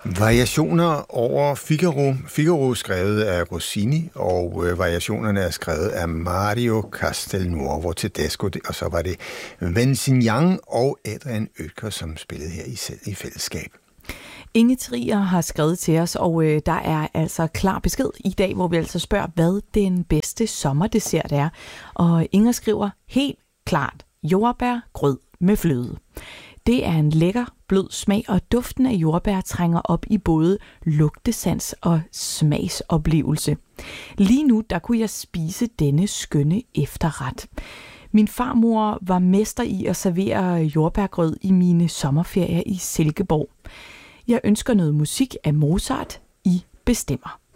Variationer over Figaro. Figaro skrevet af Rossini, og variationerne er skrevet af Mario Castelnuovo Tedesco, og så var det Vincent og Adrian Oetker, som spillede her i fællesskab. Inge Trier har skrevet til os, og der er altså klar besked i dag, hvor vi altså spørger, hvad den bedste sommerdessert er. Og Inger skriver helt klart jordbærgrød med fløde. Det er en lækker, blød smag, og duften af jordbær trænger op i både lugtesans og smagsoplevelse. Lige nu, der kunne jeg spise denne skønne efterret. Min farmor var mester i at servere jordbærgrød i mine sommerferier i Silkeborg. Jeg ønsker noget musik af Mozart. I bestemmer.